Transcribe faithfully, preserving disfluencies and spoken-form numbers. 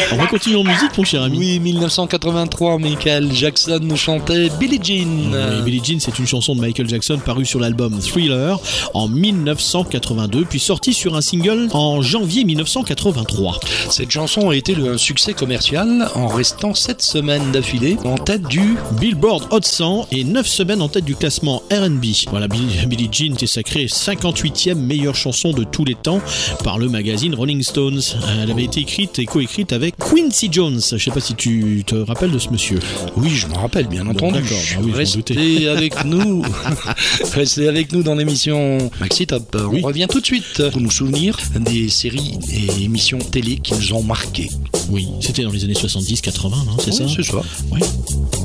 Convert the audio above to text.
On va continuer en musique, mon cher ami. Oui, dix-neuf cent quatre-vingt-trois, Michael Jackson chantait Billie Jean. Oui, Billie Jean, c'est une chanson de Michael Jackson parue sur l'album Thriller en dix-neuf cent quatre-vingt-deux, puis sortie sur un single en janvier dix-neuf cent quatre-vingt-trois. Cette chanson a été un succès commercial en restant sept semaines d'affilée en tête du Billboard Hot cent et neuf semaines en tête du classement R and B. Voilà, Billie Jean était sacrée cinquante-huitième meilleure chanson de tous les temps par le magazine Rolling Stones. Elle avait été écrite et coécrite avec Quincy Jones. Je ne sais pas si tu te rappelles de ce monsieur. Oui, je me rappelle, bien entendu. D'accord, bah oui, restez avec nous. Restez avec nous dans l'émission Maxi Top. On oui. revient tout de suite pour nous souvenir des séries et émissions télé qui nous ont marqués. Oui, c'était dans les années soixante-dix quatre-vingts, non, c'est oui, ça c'est ça. Oui.